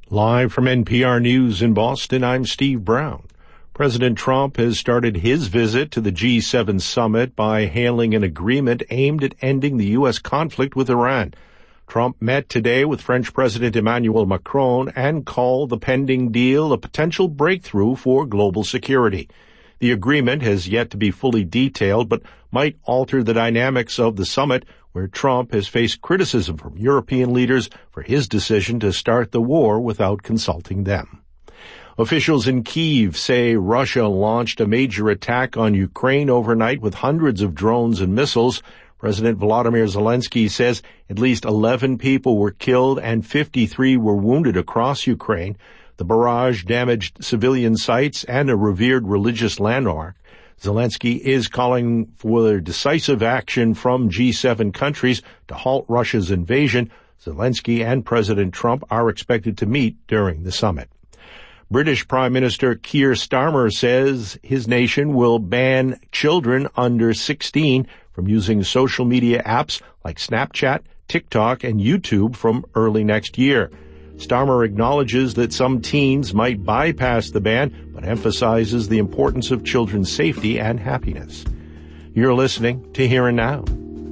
Live from NPR News in Boston, I'm Steve Brown. President Trump has started his visit to the G7 summit by hailing an agreement aimed at ending the U.S. conflict with Iran. Trump met today with French President Emmanuel Macron and called the pending deal a potential breakthrough for global security. The agreement has yet to be fully detailed, but might alter the dynamics of the summit, where Trump has faced criticism from European leaders for his decision to start the war without consulting them. Officials in Kyiv say Russia launched a major attack on Ukraine overnight with hundreds of drones and missiles. President Volodymyr Zelensky says at least 11 people were killed and 53 were wounded across Ukraine. The barrage damaged civilian sites and a revered religious landmark. Zelensky is calling for decisive action from G7 countries to halt Russia's invasion. Zelensky and President Trump are expected to meet during the summit. British Prime Minister Keir Starmer says his nation will ban children under 16 from using social media apps like Snapchat, TikTok, and YouTube from early next year. Starmer acknowledges that some teens might bypass the ban, but emphasizes the importance of children's safety and happiness. You're listening to Here and Now.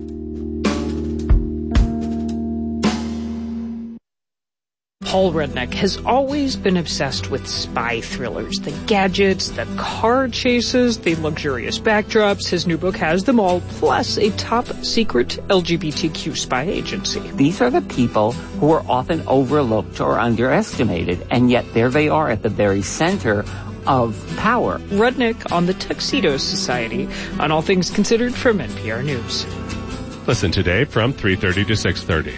Paul Rudnick has always been obsessed with spy thrillers, the gadgets, the car chases, the luxurious backdrops. His new book has them all, plus a top-secret LGBTQ spy agency. These are the people who are often overlooked or underestimated, and yet there they are at the very center of power. Rudnick on the Tuxedo Society, on All Things Considered from NPR News. Listen today from 3:30 to 6:30.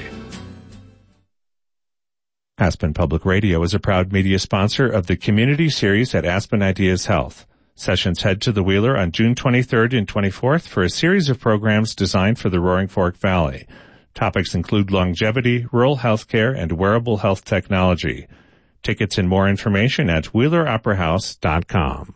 Aspen Public Radio is a proud media sponsor of the community series at Aspen Ideas Health. Sessions head to the Wheeler on June 23rd and 24th for a series of programs designed for the Roaring Fork Valley. Topics include longevity, rural healthcare, and wearable health technology. Tickets and more information at WheelerOperaHouse.com.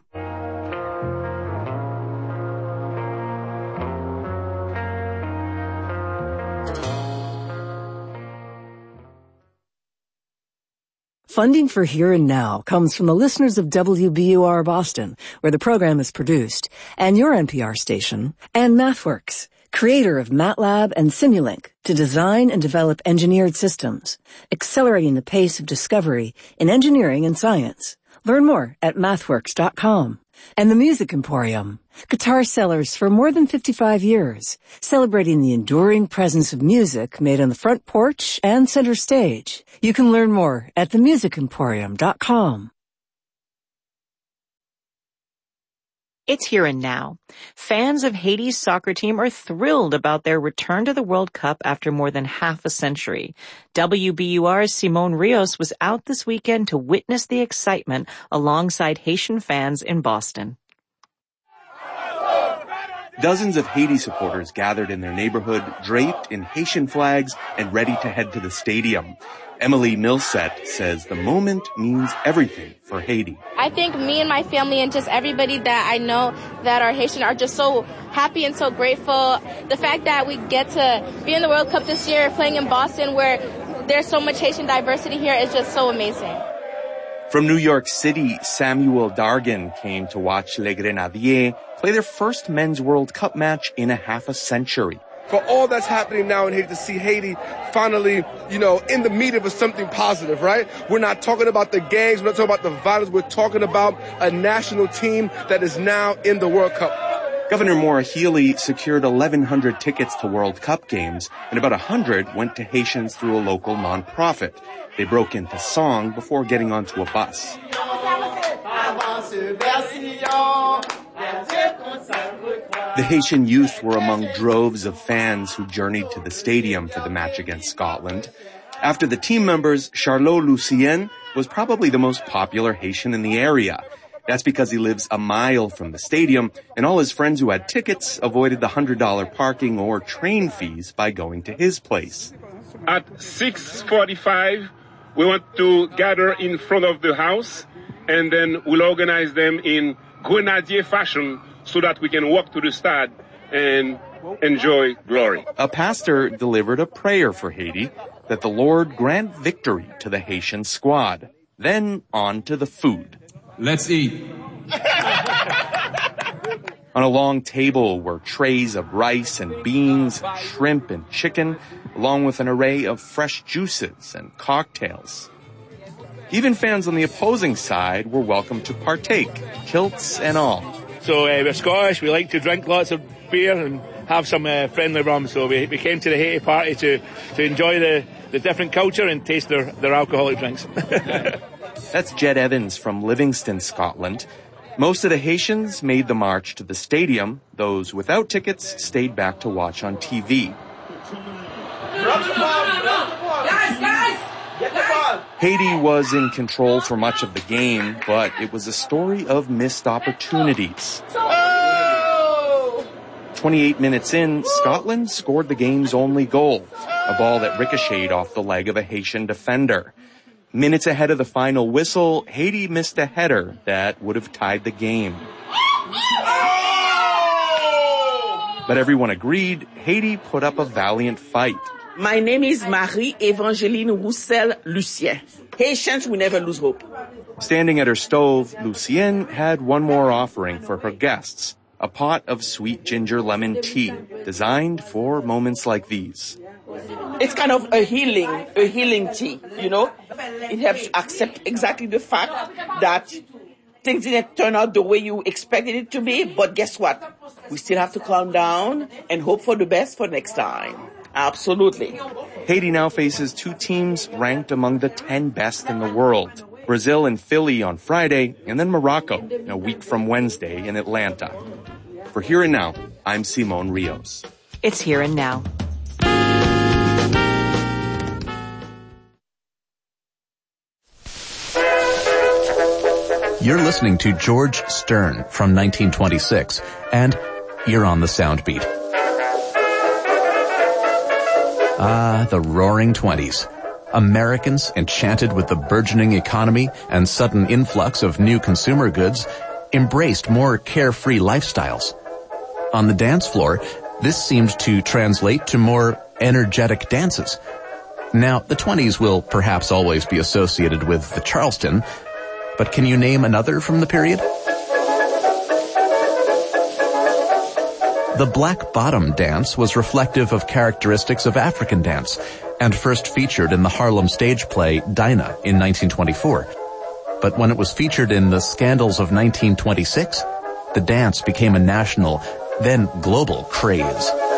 Funding for Here and Now comes from the listeners of WBUR Boston, where the program is produced, and your NPR station, and MathWorks, creator of MATLAB and Simulink, to design and develop engineered systems, accelerating the pace of discovery in engineering and science. Learn more at MathWorks.com. And the Music Emporium, guitar sellers for more than 55 years, celebrating the enduring presence of music made on the front porch and center stage. You can learn more at themusicemporium.com. It's Here and Now. Fans of Haiti's soccer team are thrilled about their return to the World Cup after more than half a century. WBUR's Simone Rios was out this weekend to witness the excitement alongside Haitian fans in Boston. Dozens of Haiti supporters gathered in their neighborhood, draped in Haitian flags and ready to head to the stadium. Emily Millset says the moment means everything for Haiti. I think me and my family and just everybody that I know that are Haitian are just so happy and so grateful. The fact that we get to be in the World Cup this year, playing in Boston where there's so much Haitian diversity here, is just so amazing. From New York City, Samuel Dargan came to watch Les Grenadiers play their first men's World Cup match in a half a century. For all that's happening now in Haiti, to see Haiti finally, in the meat of something positive, right? We're not talking about the gangs, we're not talking about the violence, we're talking about a national team that is now in the World Cup. Governor Maura Healey secured 1,100 tickets to World Cup games, and about 100 went to Haitians through a local nonprofit. They broke into song before getting onto a bus. The Haitian youth were among droves of fans who journeyed to the stadium for the match against Scotland. After the team members, Charlot Lucien was probably the most popular Haitian in the area. That's because he lives a mile from the stadium, and all his friends who had tickets avoided the $100 parking or train fees by going to his place. At 6:45, we want to gather in front of the house, and then we'll organize them in grenadier fashion so that we can walk to the stade and enjoy glory. A pastor delivered a prayer for Haiti. that the Lord grant victory to the Haitian squad. Then on to the food. Let's eat. On a long table were trays of rice and beans, shrimp and chicken, along with an array of fresh juices and cocktails. Even fans on the opposing side were welcome to partake, kilts and all. So we're Scottish, we like to drink lots of beer and have some friendly rum, so we came to the Haiti party to enjoy the different culture and taste their alcoholic drinks. That's Jed Evans from Livingston, Scotland. Most of the Haitians made the march to the stadium. Those without tickets stayed back to watch on TV. Haiti was in control for much of the game, but it was a story of missed opportunities. 28 minutes in, Scotland scored the game's only goal, a ball that ricocheted off the leg of a Haitian defender. Minutes ahead of the final whistle, Haiti missed a header that would have tied the game. But everyone agreed Haiti put up a valiant fight. My name is Marie-Evangeline Roussel-Lucien. Haitians will never lose hope. Standing at her stove, Lucienne had one more offering for her guests, a pot of sweet ginger lemon tea, designed for moments like these. It's kind of a healing tea, you know. It helps accept exactly the fact that things didn't turn out the way you expected it to be, but guess what? We still have to calm down and hope for the best for next time. Absolutely. Haiti now faces two teams ranked among the 10 best in the world. Brazil and Philly on Friday, and then Morocco a week from Wednesday in Atlanta. For Here and Now, I'm Simon Rios. It's Here and Now. You're listening to George Stern from 1926, and you're on the sound beat. Ah, the Roaring '20s. Americans, enchanted with the burgeoning economy and sudden influx of new consumer goods, embraced more carefree lifestyles. On the dance floor, this seemed to translate to more energetic dances. Now, the '20s will perhaps always be associated with the Charleston, but can you name another from the period? The Black Bottom dance was reflective of characteristics of African dance and first featured in the Harlem stage play Dinah in 1924. But when it was featured in The Scandals of 1926, the dance became a national, then global craze.